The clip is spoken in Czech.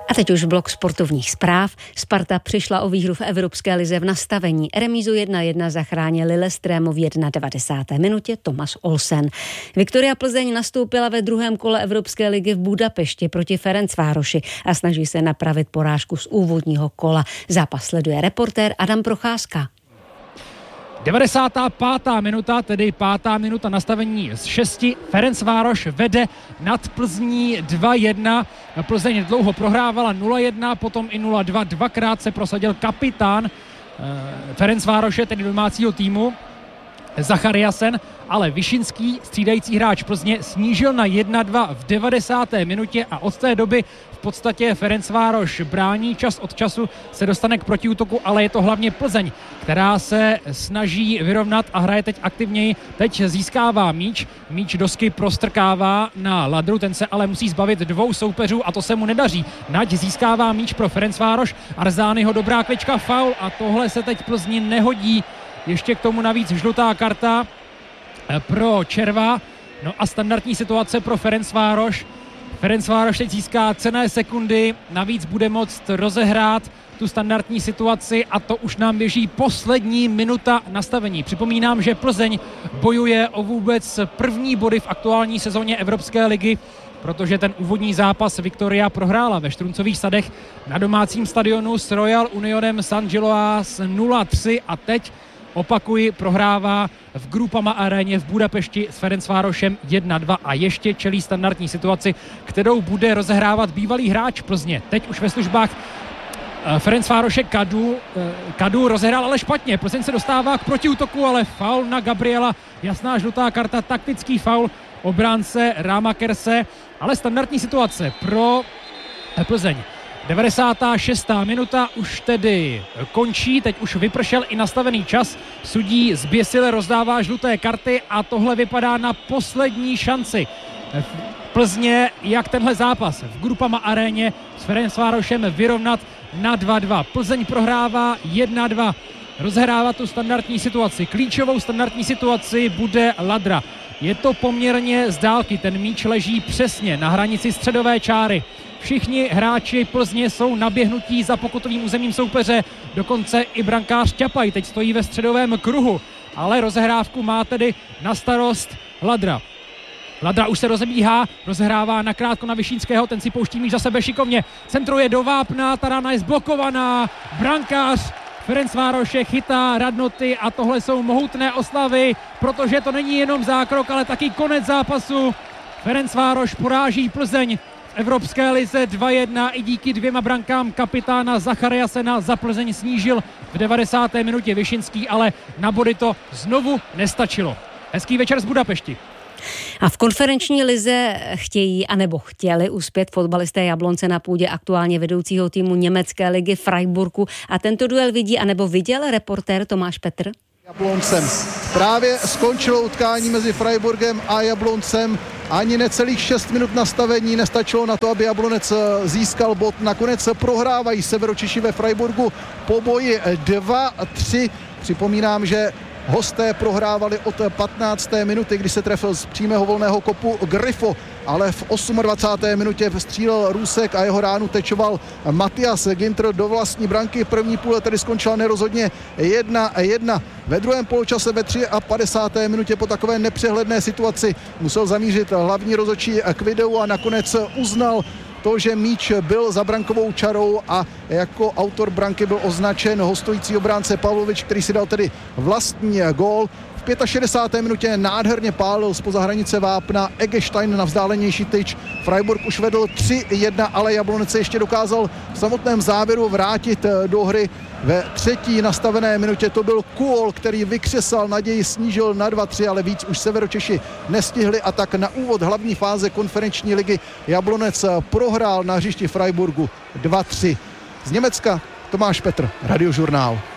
A teď už blok sportovních zpráv. Sparta přišla o výhru v Evropské lize v nastavení. Remízu 1-1 zachránil Lillestrému v 91. minutě Thomas Olsen. Viktoria Plzeň nastoupila ve druhém kole Evropské ligy v Budapešti proti Ferencvároši a snaží se napravit porážku z úvodního kola. Zápas sleduje reportér Adam Procházka. 95. minuta, tedy 5. minuta nastavení z 6. Ferencvároš vede nad Plzní 2-1. Plzeň dlouho prohrávala 0-1, potom i 0-2. Dvakrát se prosadil kapitán Ferencvároše, tedy domácího týmu, Zachariasen, ale Višinský, střídající hráč Plzně, snížil na 1-2 v 90. minutě a od té doby v podstatě Ferencvároš brání. Čas od času se dostane k protiútoku, ale je to hlavně Plzeň, která se snaží vyrovnat a hraje teď aktivněji. Teď získává míč dosky prostrkává na Ladru, ten se ale musí zbavit dvou soupeřů a to se mu nedaří. Nať získává míč pro Ferencvároš, Arzányho dobrá klička, faul a tohle se teď Plzni nehodí. Ještě k tomu navíc žlutá karta pro Červa. No a standardní situace pro Ferencvároš. Ferencvároš teď získá cenné sekundy, navíc bude moct rozehrát tu standardní situaci a to už nám běží poslední minuta nastavení. Připomínám, že Plzeň bojuje o vůbec první body v aktuální sezóně Evropské ligy, protože ten úvodní zápas Viktoria prohrála ve Štruncových sadech na domácím stadionu s Royal Unionem San Giloás 0-3 a teď opakuji, prohrává v Groupama aréně v Budapešti s Ferencvárošem 1-2 a ještě čelí standardní situaci, kterou bude rozehrávat bývalý hráč Plzně. Teď už ve službách Ferencvároše Kadu rozehrál ale špatně. Plzeň se dostává k protiútoku, ale faul na Gabriela, jasná žlutá karta, taktický faul obránce Ramakerse, ale standardní situace pro Plzeň. 96. minuta už tedy končí, teď už vypršel i nastavený čas, sudí zběsile rozdává žluté karty a tohle vypadá na poslední šanci Plzně, jak tenhle zápas v Groupama aréně s Ferencvárošem vyrovnat na 2-2. Plzeň prohrává 1-2, rozhrává tu standardní situaci, klíčovou standardní situaci bude Ladra. Je to poměrně z dálky, ten míč leží přesně na hranici středové čáry. Všichni hráči Plzně jsou naběhnutí za pokutovým územím soupeře, dokonce i brankář Ťapaj teď stojí ve středovém kruhu, ale rozehrávku má tedy na starost Ladra. Ladra už se rozebíhá, rozehrává nakrátko na Višínského, ten si pouští míč za sebe šikovně, centruje do vápna, ta rána je zblokovaná, brankář Ferencvároše chytá Radnoty a tohle jsou mohutné oslavy, protože to není jenom zákrok, ale taky konec zápasu. Ferencvároš poráží Plzeň v Evropské lize 2-1 i díky dvěma brankám kapitána Zachariasena. Za Plzeň snížil v 90. minutě Višinský, ale na body to znovu nestačilo. Hezký večer z Budapešti. A v konferenční lize chtěli uspět fotbalisté Jablonce na půdě aktuálně vedoucího týmu německé ligy Freiburgu. A tento duel viděl reportér Tomáš Petr? Jabloncem. Právě skončilo utkání mezi Freiburgem a Jabloncem. Ani necelých 6 minut nastavení nestačilo na to, aby Jablonec získal bod. Nakonec prohrávají Severočeši ve Freiburgu po boji 2-3. Připomínám, že hosté prohrávali od 15. minuty, kdy se trefil z přímého volného kopu Grifo, ale v 28. minutě vstřílel Rusek a jeho ránu tečoval Matias Ginter do vlastní branky. První půle tedy skončila nerozhodně 1-1. Ve druhém poločase ve 53. minutě po takové nepřehledné situaci musel zamířit hlavní rozhodčí k videu a nakonec uznal to, že míč byl za brankovou čarou a jako autor branky byl označen hostující obránce Pavlovič, který si dal tedy vlastní gól. V 65. minutě nádherně pálil zpoza hranice vápna Eggestein na vzdálenější tyč. Freiburg už vedl 3-1, ale Jablonec se ještě dokázal v samotném závěru vrátit do hry. Ve třetí nastavené minutě to byl Kuol, který vykřesal naději, snížil na 2-3, ale víc už Severočeši nestihli a tak na úvod hlavní fáze konferenční ligy Jablonec prohrál na hřišti Freiburgu 2-3. Z Německa Tomáš Petr, Radiožurnál.